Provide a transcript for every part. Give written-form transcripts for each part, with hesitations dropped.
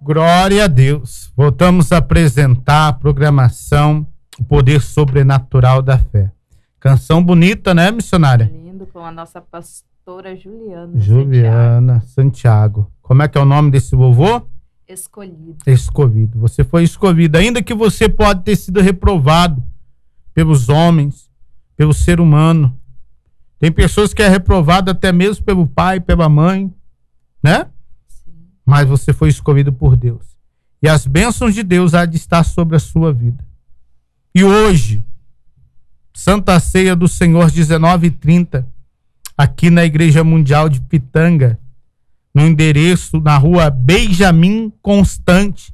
Glória a Deus. Voltamos a apresentar a programação O Poder Sobrenatural da Fé. Canção bonita, né, missionária? Lindo, com a nossa pastora Juliana. Juliana Santiago. Como é que é o nome desse vovô? Escolhido. Escolhido. Você foi escolhido. Ainda que você pode ter sido reprovado pelos homens, pelo ser humano. Tem pessoas que é reprovado até mesmo pelo pai, pela mãe, né? Sim. Mas você foi escolhido por Deus. E as bênçãos de Deus há de estar sobre a sua vida. E hoje, Santa Ceia do Senhor, 19h30, aqui na Igreja Mundial de Pitanga, no endereço na rua Benjamin Constante,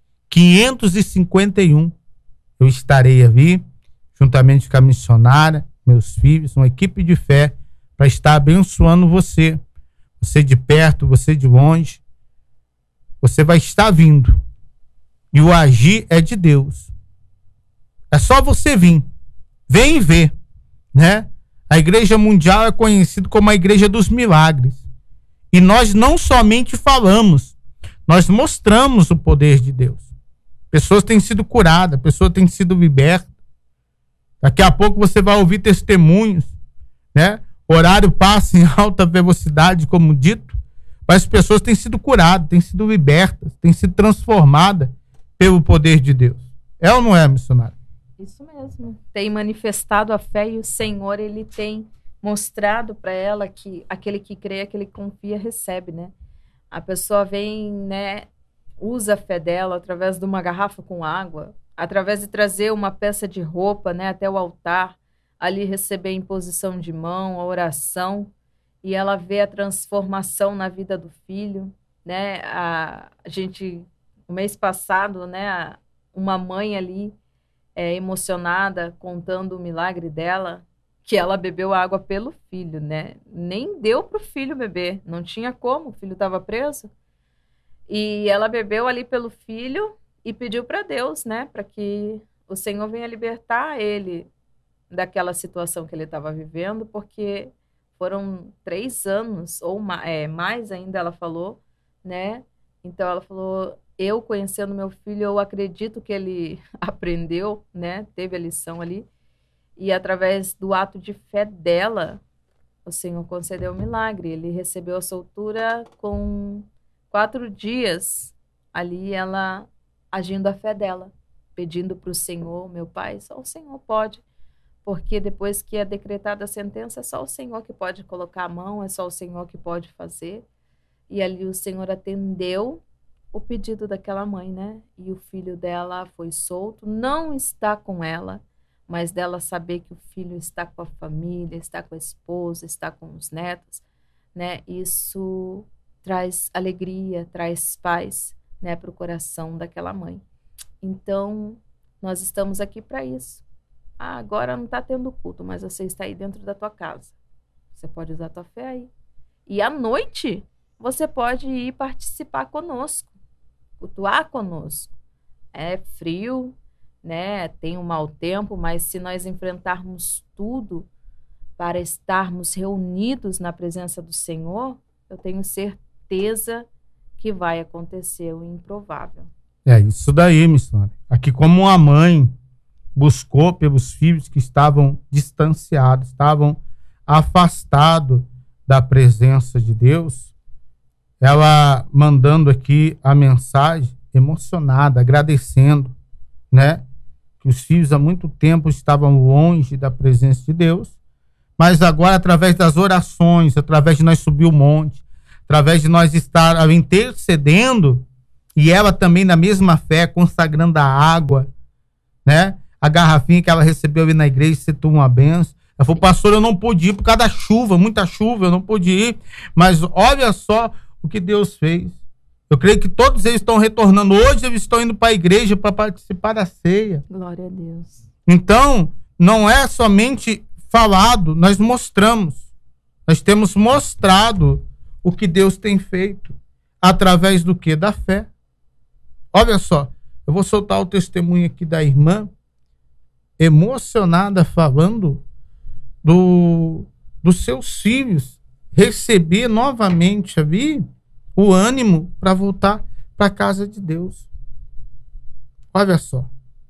551. Eu estarei ali, juntamente com a missionária, meus filhos, uma equipe de fé, para estar abençoando você. Você de perto, você de longe. Você vai estar vindo. E o agir é de Deus. É só você vir. Vem e vê, né? A Igreja Mundial é conhecida como a Igreja dos Milagres. E nós não somente falamos, nós mostramos o poder de Deus. Pessoas têm sido curadas, pessoas têm sido libertas. Daqui a pouco você vai ouvir testemunhos, né? O horário passa em alta velocidade, como dito, mas as pessoas têm sido curadas, têm sido libertas, têm sido transformadas pelo poder de Deus. É ou não é, missionário? Isso mesmo. Tem manifestado a fé e o Senhor, ele tem mostrado para ela que aquele que crê, aquele que confia, recebe, né? A pessoa vem, né, usa a fé dela através de uma garrafa com água, através de trazer uma peça de roupa, né, até o altar, ali receber a imposição de mão, a oração, e ela vê a transformação na vida do filho, né? A gente, no mês passado, né, uma mãe ali emocionada, contando o milagre dela, que ela bebeu água pelo filho, né? Nem deu para o filho beber, não tinha como, o filho estava preso. E ela bebeu ali pelo filho e pediu para Deus, né? Para que o Senhor venha libertar ele daquela situação que ele estava vivendo, porque foram 3 anos, ou mais ainda, ela falou, né? Então ela falou, eu conhecendo meu filho, eu acredito que ele aprendeu, né? Teve a lição ali. E através do ato de fé dela, o Senhor concedeu o milagre. Ele recebeu a soltura com 4 dias. Ali ela agindo a fé dela, pedindo para o Senhor, meu pai, só o Senhor pode. Porque depois que é decretada a sentença, é só o Senhor que pode colocar a mão, é só o Senhor que pode fazer. E ali o Senhor atendeu o pedido daquela mãe, né? E o filho dela foi solto, não está com ela, mas dela saber que o filho está com a família, está com a esposa, está com os netos, né? Isso traz alegria, traz paz, né, para o coração daquela mãe. Então, nós estamos aqui para isso. Agora não está tendo culto, mas você está aí dentro da tua casa. Você pode usar a tua fé aí. E à noite, você pode ir participar conosco, cultuar conosco. É frio, né? Tem um mau tempo, mas se nós enfrentarmos tudo para estarmos reunidos na presença do Senhor, eu tenho certeza que vai acontecer o improvável. É isso daí, missionária. Aqui, como uma mãe buscou pelos filhos que estavam distanciados, estavam afastados da presença de Deus, ela mandando aqui a mensagem emocionada, agradecendo, né? Que os filhos há muito tempo estavam longe da presença de Deus, mas agora, através das orações, através de nós subir o monte, através de nós estar intercedendo, e ela também na mesma fé, consagrando a água, né? A garrafinha que ela recebeu ali na igreja, se tu uma benção. Ela falou, pastor, eu não pude ir por causa da chuva, muita chuva, eu não pude ir, mas olha só o que Deus fez. Eu creio que todos eles estão retornando. Hoje eles estão indo para a igreja para participar da ceia. Glória a Deus. Então, não é somente falado, nós mostramos. Nós temos mostrado o que Deus tem feito. Através do quê? Da fé. Olha só, eu vou soltar o testemunho aqui da irmã, emocionada, falando dos seus filhos receber novamente ali o ânimo para voltar para a casa de Deus. Olha só.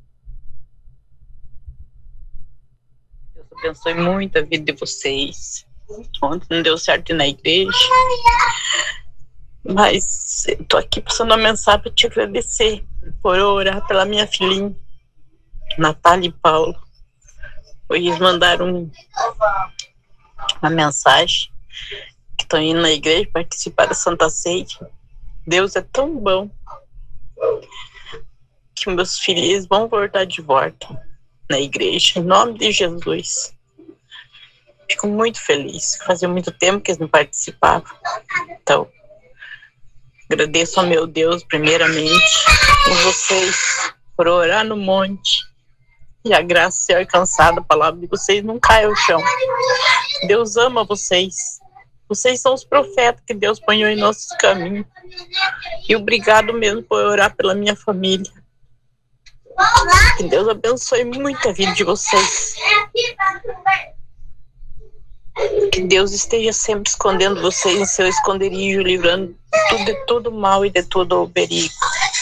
Deus abençoe muito a vida de vocês. Ontem não deu certo ir na igreja, mas eu tô aqui passando uma mensagem para te agradecer por orar pela minha filhinha, Natália e Paulo. Eles mandaram uma mensagem que estão indo na igreja participar da Santa Ceia. Deus é tão bom que meus filhos vão voltar de volta na igreja, em nome de Jesus. Fico muito feliz. Fazia muito tempo que eles não participavam. Então, agradeço ao meu Deus, primeiramente, por vocês, por orar no monte. E a graça ser alcançada, a palavra de vocês não cai ao chão. Deus ama vocês. Vocês são os profetas que Deus põe em nossos caminhos. E obrigado mesmo por orar pela minha família. Que Deus abençoe muito a vida de vocês. Que Deus esteja sempre escondendo vocês em seu esconderijo, livrando de todo mal e de todo o perigo.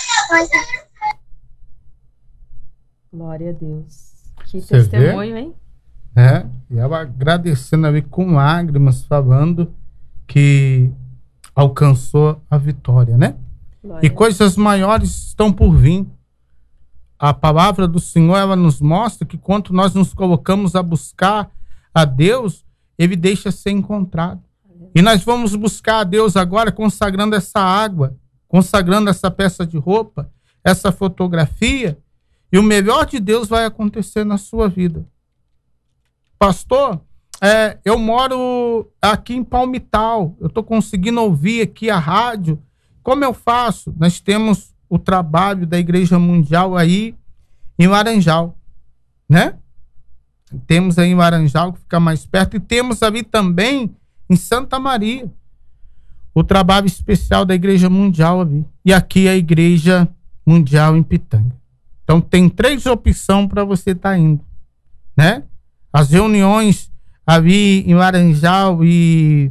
Glória a Deus. Que Você testemunho, vê? hein? E ela agradecendo ali com lágrimas, falando que alcançou a vitória, né? Glória E coisas maiores estão por vir. A palavra do Senhor, ela nos mostra que quando nós nos colocamos a buscar a Deus, Ele deixa ser encontrado. E nós vamos buscar a Deus agora consagrando essa água, consagrando essa peça de roupa, essa fotografia, e o melhor de Deus vai acontecer na sua vida. Pastor, eu moro aqui em Palmital, eu estou conseguindo ouvir aqui a rádio. Como eu faço? Nós temos o trabalho da Igreja Mundial aí em Laranjal, né? Temos aí em Laranjal, que fica mais perto, e temos ali também em Santa Maria o trabalho especial da Igreja Mundial ali. E aqui a Igreja Mundial em Pitanga. Então tem 3 opções para você estar indo, né? As reuniões ali em Laranjal e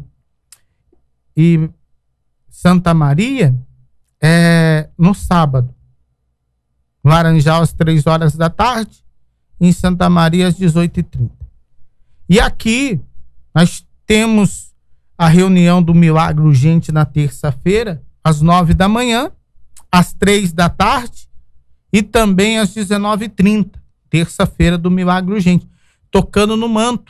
Santa Maria no sábado. Laranjal às 3 horas da tarde, em Santa Maria às 18h30. E aqui nós temos a reunião do Milagre Urgente na terça-feira, às 9 da manhã, às 3 da tarde e também às 19h30, terça-feira do Milagre Urgente, tocando no manto.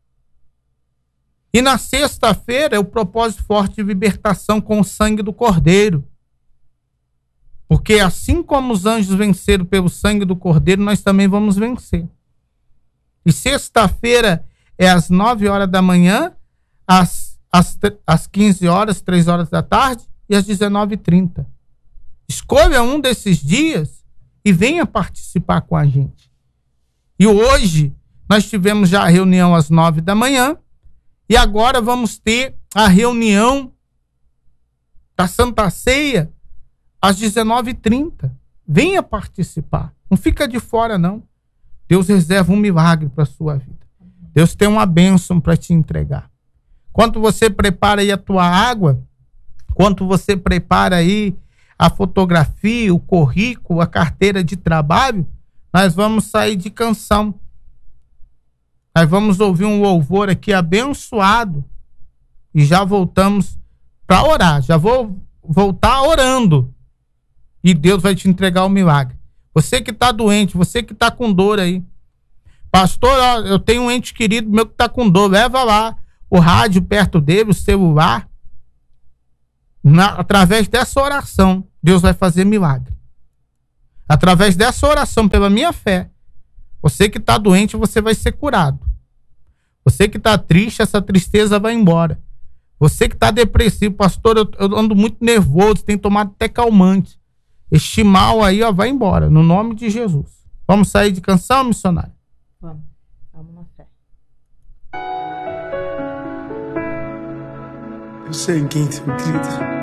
E na sexta-feira é o propósito forte de libertação com o sangue do Cordeiro. Porque assim como os anjos venceram pelo sangue do Cordeiro, nós também vamos vencer. E sexta-feira é às 9 horas da manhã, às 15 horas, 3 horas da tarde e às 19h30. Escolha um desses dias e venha participar com a gente. E hoje nós tivemos já a reunião às 9 da manhã e agora vamos ter a reunião da Santa Ceia às 19h30. Venha participar. Não fica de fora, não. Deus reserva um milagre para a sua vida. Deus tem uma bênção para te entregar. Quando você prepara aí a tua água, quando você prepara aí a fotografia, o currículo, a carteira de trabalho, nós vamos sair de canção. Nós vamos ouvir um louvor aqui abençoado e já voltamos para orar. Já vou voltar orando. E Deus vai te entregar o milagre. Você que está doente, você que está com dor aí. Pastor, eu tenho um ente querido meu que está com dor. Leva lá o rádio perto dele, o celular. Através dessa oração, Deus vai fazer milagre. Através dessa oração, pela minha fé, você que está doente, você vai ser curado. Você que está triste, essa tristeza vai embora. Você que está depressivo, pastor, eu ando muito nervoso, tenho tomado até calmante. Este mal aí, vai embora, no nome de Jesus. Vamos sair de canção, missionário? Vamos na fé. Eu sei em quem tu acreditas.